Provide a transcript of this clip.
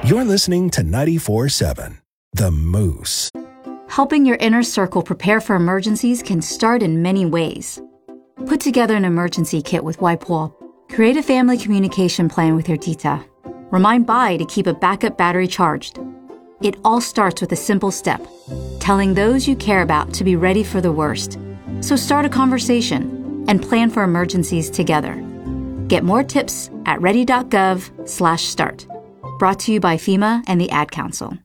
You're listening to 94.7 The Moose. Helping your inner circle prepare for emergencies can start in many ways. Put together an emergency kit with Wipewall. Create a family communication plan with your tita. Remind Bai to keep a backup battery charged. It all starts with a simple step, telling those you care about to be ready for the worst. So start a conversation and plan for emergencies together. Get more tips at ready.gov/start. Brought to you by FEMA and the Ad Council.